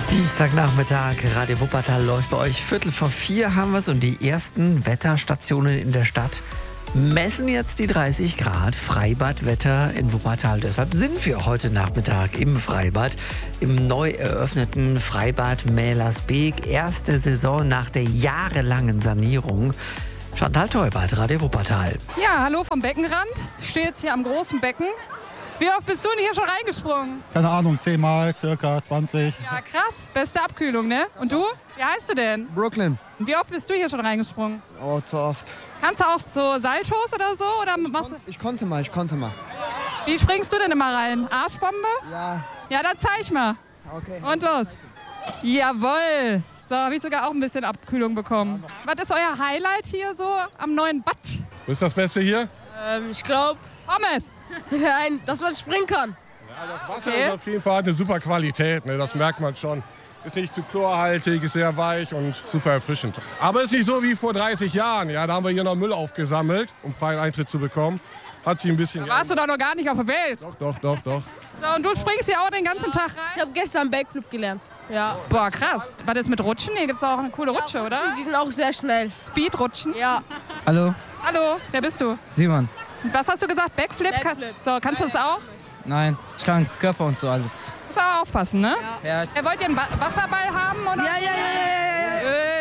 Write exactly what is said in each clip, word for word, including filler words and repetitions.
Dienstagnachmittag, Radio Wuppertal läuft bei euch. Viertel vor vier haben wir es und die ersten Wetterstationen in der Stadt messen jetzt die dreißig Grad Freibadwetter in Wuppertal. Deshalb sind wir heute Nachmittag im Freibad, im neu eröffneten Freibad Mälersbeek. Erste Saison nach der jahrelangen Sanierung. Chantal Teubert, Radio Wuppertal. Ja, hallo vom Beckenrand. Ich stehe jetzt hier am großen Becken. Wie oft bist du denn hier schon reingesprungen? Keine Ahnung, zehnmal, circa zwanzig. Ja, krass. Beste Abkühlung, ne? Und du? Wie heißt du denn? Brooklyn. Wie oft bist du hier schon reingesprungen? Oh, zu oft. Kannst du auch so Saltos oder so? Oder machst du... Ich konnte mal, ich konnte mal. Wie springst du denn immer rein? Arschbombe? Ja. Ja, dann zeig mal. Okay. Und los. Jawohl. So, habe ich sogar auch ein bisschen Abkühlung bekommen. Was ist euer Highlight hier so am neuen Bad? Was ist das Beste hier? Ähm, ich glaube, Pommes. nein, dass man springen kann. Ja, das Wasser Okay. ist auf jeden Fall eine super Qualität, ne? Das merkt man schon. Ist nicht zu chlorhaltig, ist sehr weich und super erfrischend. Aber ist nicht so wie vor dreißig Jahren. Ja, da haben wir hier noch Müll aufgesammelt, um freien Eintritt zu bekommen. Hat sich ein bisschen... Da warst du doch noch gar nicht auf der Welt. Doch, doch, doch, doch. So, und du springst hier auch den ganzen Tag Ich rein? habe gestern Backflip gelernt. Ja. Boah, krass. Was ist mit Rutschen? Hier gibt's auch eine coole Rutsche, oder? Die sind auch sehr schnell. Speedrutschen. Ja. Hallo, Hallo, wer bist du? Simon. Und was hast du gesagt? Backflip? Backflip. So, kannst du das auch? Nein, ich kann Körper und so alles. Musst aber aufpassen, ne? Ja, Ja, wollt ihr einen Ba- Wasserball haben, oder? Ja, ja, ja, ja,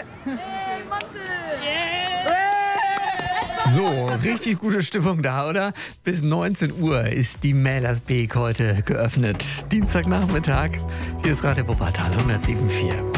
ja. So, richtig gute Stimmung da, oder? Bis neunzehn Uhr ist die Mälersbeek heute geöffnet. Dienstagnachmittag. Hier ist Radio Wuppertal hundertsieben Komma vier.